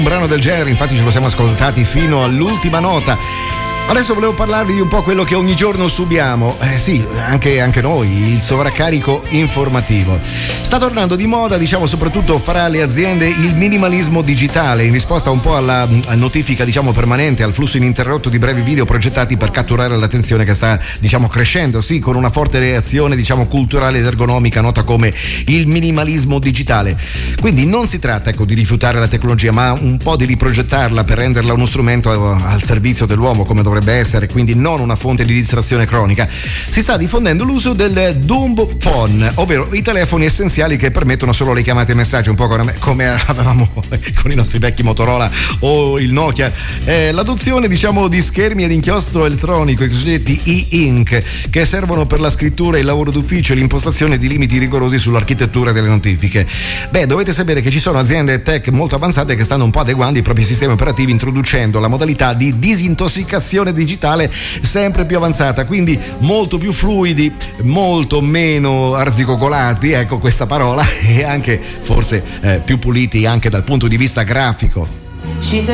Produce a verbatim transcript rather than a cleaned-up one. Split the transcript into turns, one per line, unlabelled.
Un brano del genere, infatti ce lo siamo ascoltati fino all'ultima nota. Adesso volevo parlarvi di un po' quello che ogni giorno subiamo, eh sì, anche, anche noi, il sovraccarico informativo. Sta tornando di moda, diciamo, soprattutto fra le aziende, il minimalismo digitale, in risposta un po' alla notifica, diciamo, permanente, al flusso ininterrotto di brevi video progettati per catturare l'attenzione che sta, diciamo, crescendo, sì, con una forte reazione, diciamo, culturale ed ergonomica, nota come il minimalismo digitale. Quindi non si tratta, ecco, di rifiutare la tecnologia, ma un po' di riprogettarla per renderla uno strumento al servizio dell'uomo, come dovrebbe essere, quindi non una fonte di distrazione cronica. Si sta diffondendo l'uso del Dumb Phone, ovvero i telefoni essenziali che permettono solo le chiamate e messaggi, un po' come avevamo con i nostri vecchi Motorola o il Nokia. Eh, l'adozione, diciamo, di schermi ad inchiostro elettronico, i cosiddetti e-ink, che servono per la scrittura, il lavoro d'ufficio e l'impostazione di limiti rigorosi sull'architettura delle notifiche. Beh, dovete sapere che ci sono aziende tech molto avanzate che stanno un po' adeguando i propri sistemi operativi, introducendo la modalità di disintossicazione digitale sempre più avanzata, quindi molto più fluidi, molto meno arzigogolati, ecco questa parola, e anche forse eh, più puliti anche dal punto di vista grafico.